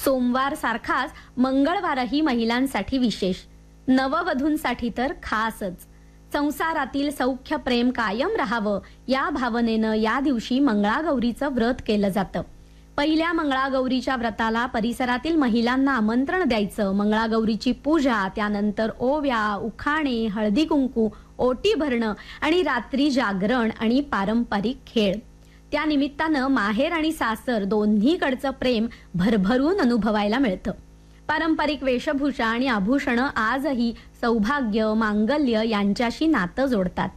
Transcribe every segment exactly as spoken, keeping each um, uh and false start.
सोमवार सारखाच मंगळवारही महिलांसाठी विशेष, नववधूंसाठी तर खासच. संसारातील सौख्य प्रेम कायम राहावं या भावनेनं या दिवशी मंगळागौरीचं व्रत केलं जातं. पहिल्या मंगळागौरीच्या व्रताला परिसरातील महिलांना आमंत्रण द्यायचं. मंगळागौरीची पूजा, त्यानंतर ओव्या, उखाणे, हळदी कुंकू, ओटी भरणं आणि रात्री जागरण आणि पारंपरिक खेळ. त्या निमित्तानं माहेर आणि सासर दोन्हीकडचं प्रेम भरभरून अनुभवायला मिळतं. पारंपरिक वेशभूषा आणि आभूषणं आजही सौभाग्य, मांगल्य यांच्याशी नातं जोडतात.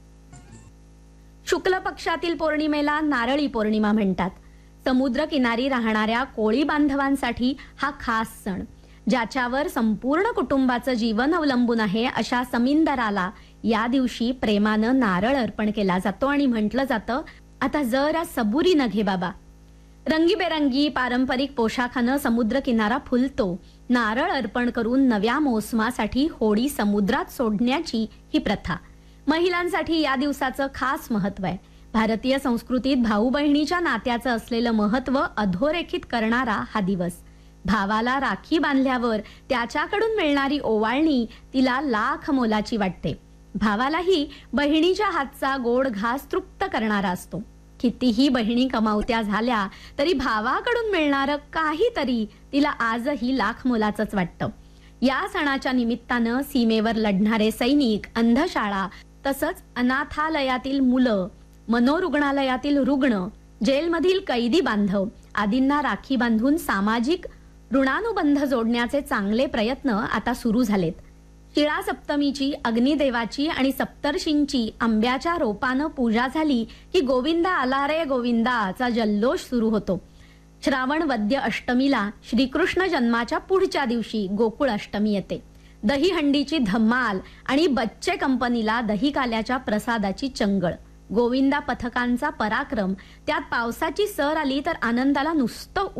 शुक्ल पक्षातील पौर्णिमेला नारळी पौर्णिमा म्हणतात. समुद्र किनारी राहणाऱ्या कोळी बांधवांसाठी हा खास सण, ज्याच्यावर संपूर्ण कुटुंबाचं जीवन अवलंबून आहे, अशा समिंदराला या दिवशी प्रेमानं नारळ अर्पण केला जातो आणि म्हटलं जातं, आता जरा सबुरीनं घे बाबा. रंगीबेरंगी पारंपरिक पोशाखानं समुद्र किनारा फुलतो. नारळ अर्पण करून नव्या मोसमासाठी होडी समुद्रात सोडण्याची ही प्रथा. महिलांसाठी या दिवसाचं खास महत्व आहे. भारतीय संस्कृतीत भाऊ बहिणीच्या नात्याचं असलेलं महत्व अधोरेखित करणारा हा दिवस. भावाला राखी बांधल्यावर त्याच्याकडून मिळणारी ओवाळणी तिला लाख मोलाची वाटते. भावालाही बहिणीच्या हातचा गोड घास तृप्त करणारा असतो. कितीही बहिणी कमावत्या झाल्या तरी भावाकडून मिळणारं काहीतरी तिला आजही लाख मोलाचंच वाटतं. या सणाच्या निमित्तानं सीमेवर लढणारे सैनिक, अंधशाळा, तसंच अनाथालयातील मुलं, मनोरुग्णालयातील रुग्ण, जेलमधील कैदी बांधव आदींना राखी बांधून सामाजिक ऋणानुबंध जोडण्याचे चांगले प्रयत्न आता सुरू झालेत. शिळा सप्तमीची, अग्निदेवाची आणि सप्तर्षींची आंब्याच्या रोपानं पूजा झाली की गोविंदा आला रे गोविंदाचा जल्लोष सुरू होतो. श्रावण वद्य अष्टमीला श्रीकृष्ण जन्माच्या पुढच्या दिवशी गोकुळ अष्टमी येते. दहीहंडीची धम्माल आणि बच्चे कंपनीला दहीकाल्याच्या प्रसादाची चंगळ. गोविंदा पथकांचा पराक्रम, त्यात पावसाची सर आली तर आनंदाला नुसतं